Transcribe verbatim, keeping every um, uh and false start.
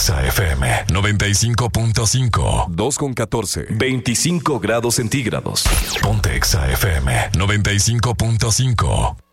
Exa F M noventa y cinco punto cinco. dos con catorce. veinticinco grados centígrados. Ponte Exa F M noventa y cinco punto cinco.